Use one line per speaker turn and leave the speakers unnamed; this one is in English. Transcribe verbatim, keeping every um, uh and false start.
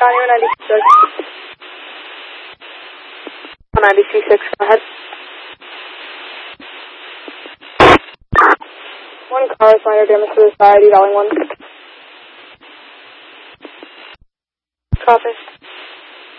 Connie, ninety-six. ninety-six, go ahead. One car is minor damage to the side, evaling one. Copy.